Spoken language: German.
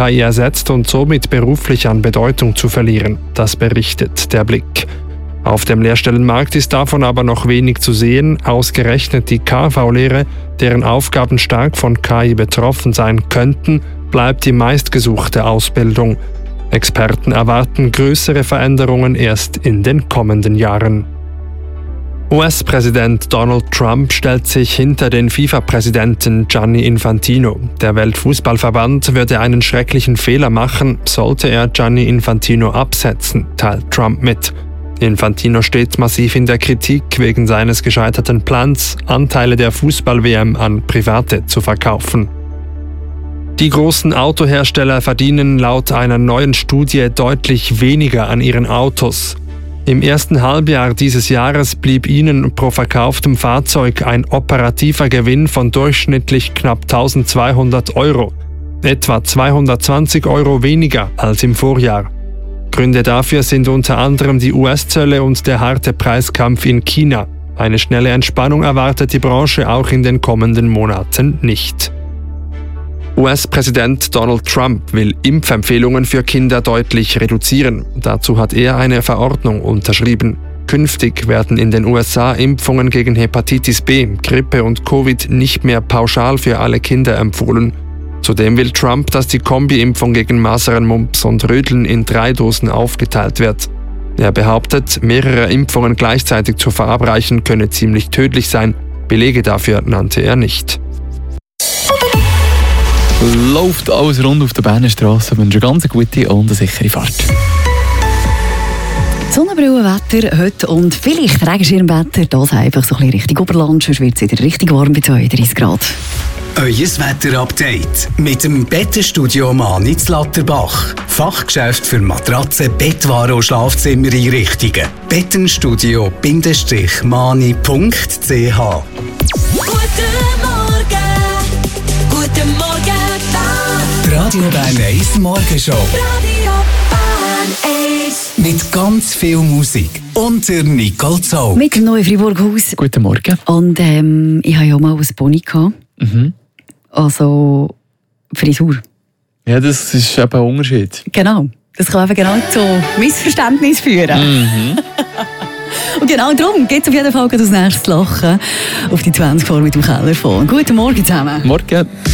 KI ersetzt und somit beruflich an Bedeutung zu verlieren. Das berichtet der Blick. Auf dem Lehrstellenmarkt ist davon aber noch wenig zu sehen. Ausgerechnet die KV-Lehre, deren Aufgaben stark von KI betroffen sein könnten, bleibt die meistgesuchte Ausbildung. Experten erwarten größere Veränderungen erst in den kommenden Jahren. US-Präsident Donald Trump stellt sich hinter den FIFA-Präsidenten Gianni Infantino. Der Weltfußballverband würde einen schrecklichen Fehler machen, sollte er Gianni Infantino absetzen, teilt Trump mit. Infantino steht massiv in der Kritik wegen seines gescheiterten Plans, Anteile der Fußball-WM an Private zu verkaufen. Die großen Autohersteller verdienen laut einer neuen Studie deutlich weniger an ihren Autos. Im ersten Halbjahr dieses Jahres blieb ihnen pro verkauftem Fahrzeug ein operativer Gewinn von durchschnittlich knapp 1.200 €, etwa 220 € weniger als im Vorjahr. Gründe dafür sind unter anderem die US-Zölle und der harte Preiskampf in China. Eine schnelle Entspannung erwartet die Branche auch in den kommenden Monaten nicht. US-Präsident Donald Trump will Impfempfehlungen für Kinder deutlich reduzieren. Dazu hat er eine Verordnung unterschrieben. Künftig werden in den USA Impfungen gegen Hepatitis B, Grippe und Covid nicht mehr pauschal für alle Kinder empfohlen. Zudem will Trump, dass die Kombi-Impfung gegen Masern, Mumps und Röteln in 3 Dosen aufgeteilt wird. Er behauptet, mehrere Impfungen gleichzeitig zu verabreichen könne ziemlich tödlich sein. Belege dafür nannte er nicht. Läuft alles rund auf der Berner Straße. Wünsche eine ganz gute und eine sichere Fahrt. Sonnenbrillenwetter heute und vielleicht Regenschirmwetter. Das einfach so ein bisschen Richtung Oberland, sonst wird es wieder richtig warm bei 32 Grad. Euer Wetterupdate mit dem Bettenstudio Mani zu Latterbach. Fachgeschäft für Matratzen, Bettwaren und Schlafzimmereinrichtungen. Bettenstudio-mani.ch. Die Radio Bern 1 Morgenshow. Mit ganz viel Musik. Und der Nicole Zog. Mit dem neuen Fribourg-Haus. Guten Morgen. Und ich hatte ja mal ein Pony gehabt. Also Frisur. Ja, das ist eben ein Unterschied. Genau. Das kann eben genau zu Missverständnis führen. Und genau darum geht es auf jeden Fall als nächstes Lachen auf die 20 vor mit dem Keller von. Guten Morgen zusammen. Morgen.